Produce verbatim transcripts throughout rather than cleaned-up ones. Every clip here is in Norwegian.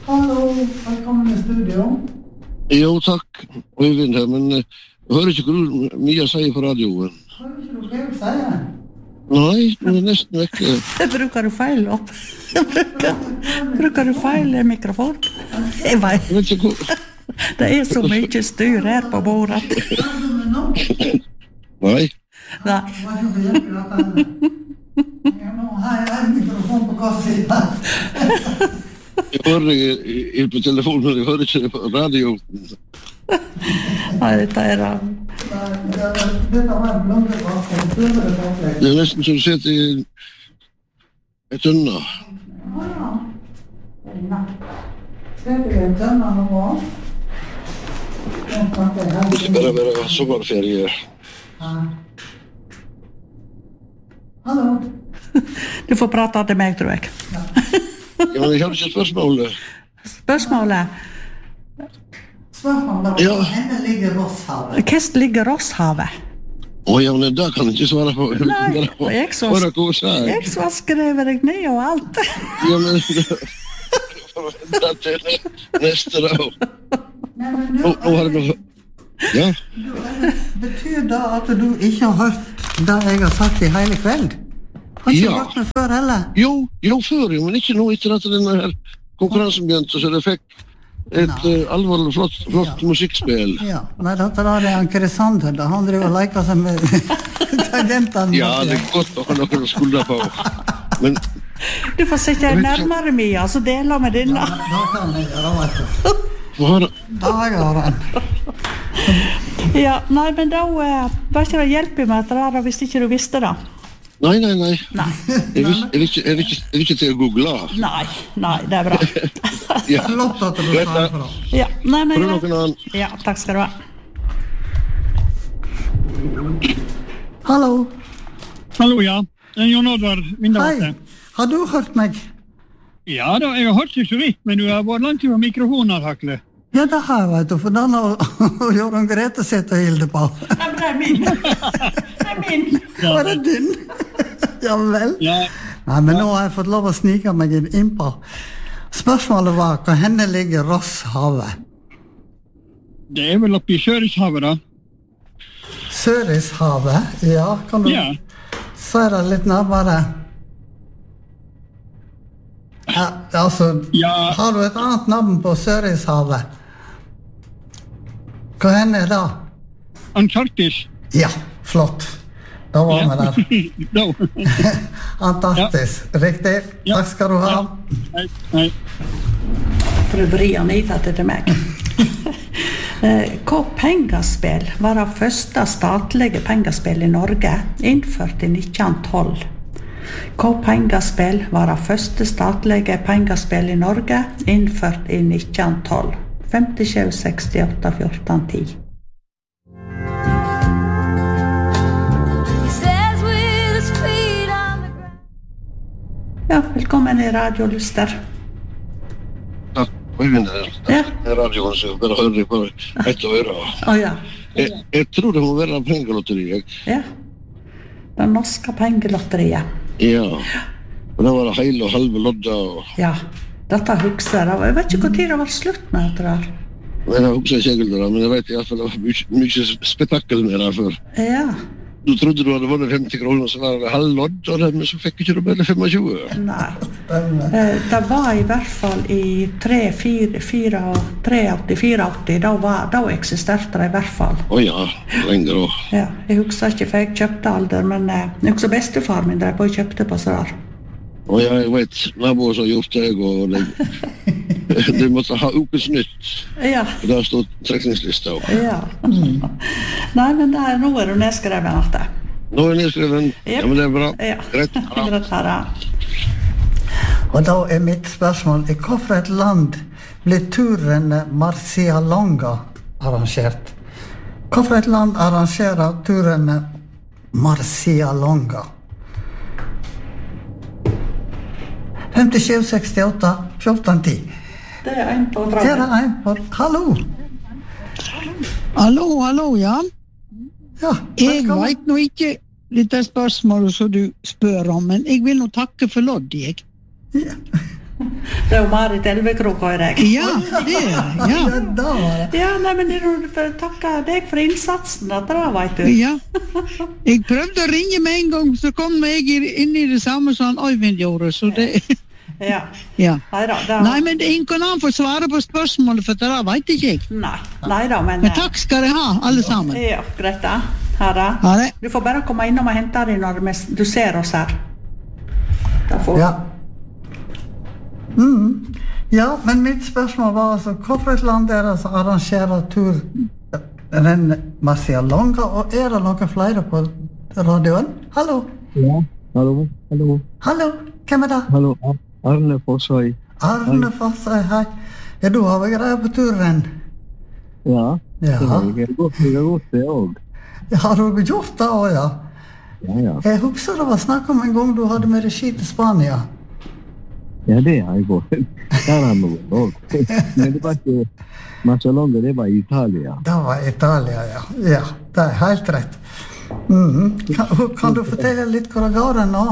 Hallo, velkommen i studio. Jo, takk, Øyvind her, men jeg hører ikke hva du mye sier på radioen. Hører ikke du hva jeg sier? Nei, det er nesten vekke. Det bruker du feil opp. Bruker, bruker du feil mikrofon? Jeg vet. Jeg vet ikke hvor... Det er så mye styr her på bordet. Nei. Nei. Nå har jeg en mikrofon på kassen. Jeg hører det på telefonen, men jeg hører ikke det på radio. Nei, dette er da. Dette var en blomsterkasse. Det er nesten som du sitter i et tønne. Ja, ja. Ser du en tønne nå? Det skal bare være sommerferie. Hallo. Du får prate til meg, tror jeg. Ja, men jeg har ikke spørsmålet. Spørsmålet? Spørsmålet Ja. var, henne ligger Rosshavet. Hvordan ligger Rosshavet? Å ja, men det kan jeg ikke svare på. Nei, og jeg så, Bare hva sa jeg? jeg så skrevet deg ned og alt. Ja, men... Det er neste da. Nei, men Nå, nå, nå har jeg noe... Ja? betyr det at du ikke har hørt det jeg har sagt i hele kveld? Har ikke Ja. hørt meg før heller? Jo, jo før, jo, men ikke nå etter at denne her konkurransen begynte, så det fikk et uh, alvorlig flott, flott musikkspill. Ja, nei, dette der er en Krisander, da han driver og leker seg med tangentene. Ja, det er godt å ha noen å skulde på. Men, Du får sitte nærmere Mia, så deler med denne. Da kan jeg gjøre, vet du. hva har Da gjør han. Ja, nei, men da uh, var ikke det hjelper med at det er hvis ikke du visste det. Nei, nei, nei. Nei, Jeg vil, jeg vil, ikke, jeg vil, ikke, jeg vil ikke til å google. nei, nei, det er bra. Ja. Flott at du Greit, sa da. ifra. Ja, nei, men... Prøv noen annen. Ja, takk skal du ha. Hallo. Hallo, ja. Det er Jon Oddvar Vindavate. Hei. Har du hørt meg? Ja da, jeg har hørt det så vidt, men du har vært langt med mikrofoner, Hakle. Ja, det har jeg, vet du, for den har Jørgen Grete sett og hilde på. Nei, men det er min. Det er min. Var det din? Ja vel. Ja, Nei, men nå har jeg fått lov å snike meg inn på. Spørsmålet var, hva henne ligger Rosshavet? det er vel oppe i Sørishavet, da. Sørishavet? Ja, kan du Ja. si det litt nærmere? Ja, altså, Ja. har du et annet navn på Sørishavet? Hva henne er det? Antarktis. Ja, flott. Da var vi der. Da. Antarktis, riktig. Ja. Takk skal du ha. Nei, nei. For å vri Anita til meg. Eh, Hva pengaspill var det første statlige pengaspill i Norge innført i nitten tolv? Hva pengaspill var det første statlige pengaspill i Norge innført i nitten tolv? femtisju, sekstiåtte, fjorten, ti. Ja, velkommen i Radio Luster. Takk, Øyvind her. Ja. Det er radioen, så jeg bare hører på ett øre. Å ja. Jeg, jeg tror det må være pengelotteri. Ja. Det norske pengelotteriet. Ja. Og det var det hele og halve lodda. Og... Ja, dette husker jeg. Jeg vet ikke hvor tid det var slutt med dette der. Men jeg husker ikke egentlig det, men jeg vet i hvert fall det var mye, mye spetakkel med det før. Ja, Du trodde du hadde vunnet femti kroner, så var det halv lodd, og det, men så fikk ikke du bare tjuefem. nei. Eh, Det var i hvert fall i tre, fire, fire, tretti, firetti, da, var, da eksisterte det i hvert fall. Å ja, lenger også. Ja, jeg husker ikke, for jeg kjøpte alder, men eh, jeg husker bestefar min drev på og kjøpte på sånn. Og ja, jeg vet, naboer som har gjort det, og de, de måtte ha ukens nytt. Ja, Og der stod trekningslista også. ja. Nei, men det er, nå er du nedskrevet alt det. Nå er nedskreven. Ja, men det er bra. Ja, Greit. Ja. greit her, ja. Og da er mitt spørsmål, i hvilket land ble turen Marcialonga arrangert? Hvilket land arrangerer turen Marcialonga? femtisju, sekstiåtte, fjorten, ti. Det er en på Her travet. er en på... Hallo! Hallo, hallo, ja. Ja, Jeg velkommen. vet nå ikke dette spørsmålet som du spør om, men jeg vil nå takke for lodd, jeg. Ja. Det er jo Marit Elvekrok, hører jeg. Ja, det er det. Ja. Ja, da var det. Ja, nei, men det er jo for å takke deg for innsatsen, at det vet du. Ja. Jeg prøvde å ringe med en gang, så kom jeg inn i det samme som Øyvind gjorde, så det... Ja. Ja. Neida, det... Nei, men ingen annen får svare på spørsmålet, for det vet ikke jeg. Nei, neida, men... Men takk skal dere ha, alle sammen. Ja, greit da. Ha det. Ha det. Du får bare komme innom og hente deg når du ser oss her. Da får... Ja. Mm. Ja, men mitt spørsmål var altså, hvorfor et land er det som arrangerer turrenn Marcialonga, og er det noen flere på radioen? Hallo? Ja, hallo, hallo. Hallo, hvem er det? Hallo, Arne Fossøy. Arne Fossøy, hei. Ja, du har vel greie på turrenn? Ja, Ja. jeg har gått, jeg har gått det også. Ja, har du gjort det også, ja? Ja, ja. Jeg husker det var snakk om en gang du hadde med regi til Spania. Ja, det har jeg gått. Der har jeg gått også. Men det var ikke Marcialonga, det var i Italia. Det var Italia, ja. Ja, det er helt rett. Mhm. Kan, kan du fortelle litt hvor det går nå?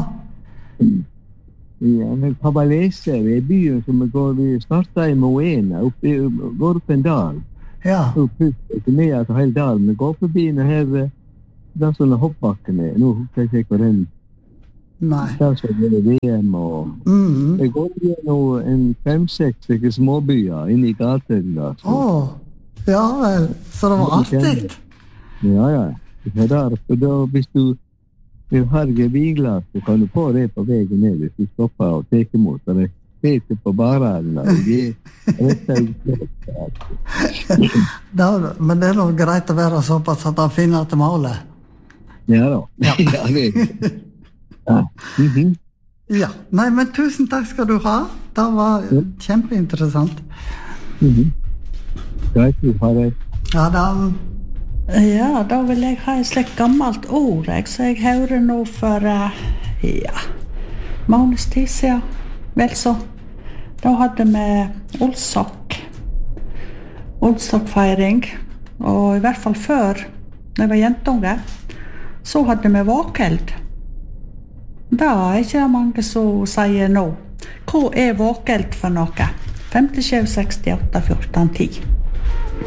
Ja, men Cavalese, vi er byen som går, vi startet i Moena, oppi, går opp en dal. Ja, Så ikke med at hele dalen, men går forbi den her, det er sånne hoppbakkene. Nå husker jeg ikke den. nei. Der så er det V M og... Mhm. Det går gjennom en fem-seks ikke småbyer inne i gaten da. så- Åh, ja vel. Så det var artig. Ja, ja. Det er der, for da, hvis du vil harge vinglass, så kan du få det på veien ned hvis du stopper og teker mot. Og det sitter på barene, og de retter ut. Da, men det er nok greit å være såpass at han finner til målet. Ja da. Ja, det er det. Ja. Mhm. Ja, nei, men tusen takk skal du ha. Det var kjempeinteressant. Mhm. Greit, du har det. Ja, da... Ja, da vil jeg ha et slikt gammelt ord, jeg, så jeg hører nå for, uh, ja, måneds tid siden, vel så. Da hadde vi Olsok, Olsok-feiring, og i hvert fall før, når jeg var jentunge, så hadde vi våkeld. Da er ikke det mange som sier nå. Hva er våkeld for noe? fem sju seks åtte fjorten ti.